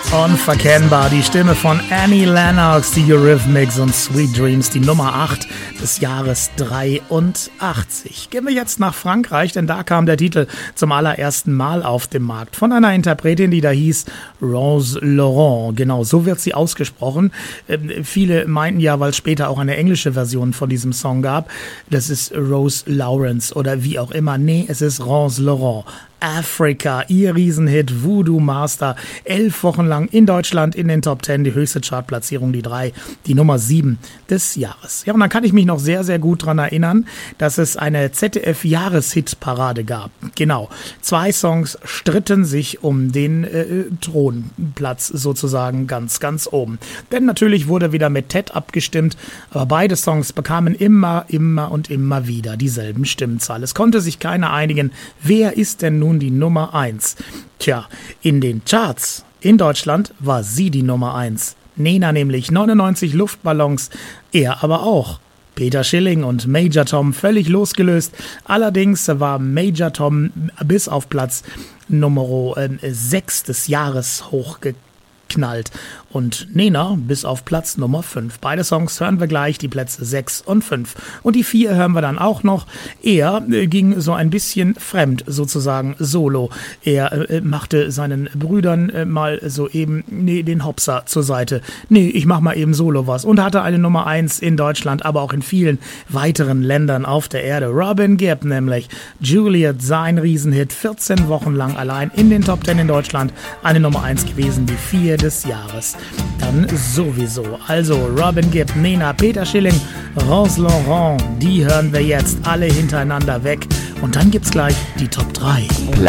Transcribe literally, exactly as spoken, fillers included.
Unverkennbar, die Stimme von Annie Lennox, die Eurythmics und Sweet Dreams, die Nummer acht des Jahres dreiundachtzig. Gehen wir jetzt nach Frankreich, denn da kam der Titel zum allerersten Mal auf den Markt von einer Interpretin, die da hieß Rose Laurent. Genau, so wird sie ausgesprochen. Ähm, viele meinten ja, weil es später auch eine englische Version von diesem Song gab, das ist Rose Lawrence oder wie auch immer. Nee, es ist Rose Laurent. Africa, ihr Riesenhit Voodoo Master, elf Wochen lang in Deutschland in den Top Ten, die höchste Chartplatzierung, die drei, die Nummer sieben des Jahres. Ja, und dann kann ich mich noch sehr, sehr gut dran erinnern, dass es eine Z D F-Jahreshitparade gab. Genau, zwei Songs stritten sich um den äh, Thronplatz sozusagen ganz, ganz oben. Denn natürlich wurde wieder mit Ted abgestimmt, aber beide Songs bekamen immer, immer und immer wieder dieselben Stimmenzahl. Es konnte sich keiner einigen, wer ist denn nun die Nummer eins. Tja, in den Charts in Deutschland war sie die Nummer eins. Nena nämlich neunundneunzig Luftballons, er aber auch. Peter Schilling und Major Tom völlig losgelöst. Allerdings war Major Tom bis auf Platz Nummer sechs des Jahres hochgeknallt. Und Nena bis auf Platz Nummer fünf. Beide Songs hören wir gleich, die Plätze sechs und fünf. Und die vier hören wir dann auch noch. Er äh, ging so ein bisschen fremd, sozusagen solo. Er äh, machte seinen Brüdern äh, mal so eben nee, den Hopser zur Seite. Nee, ich mach mal eben solo was. Und hatte eine Nummer eins in Deutschland, aber auch in vielen weiteren Ländern auf der Erde. Robin Gibb nämlich. Juliet, sein Riesenhit, vierzehn Wochen lang allein in den Top Ten in Deutschland. Eine Nummer eins gewesen, die vier des Jahres. Dann sowieso. Also Robin Gibb, Nena, Peter Schilling, Rose Laurent, die hören wir jetzt alle hintereinander weg. Und dann gibt's gleich die Top drei. Platz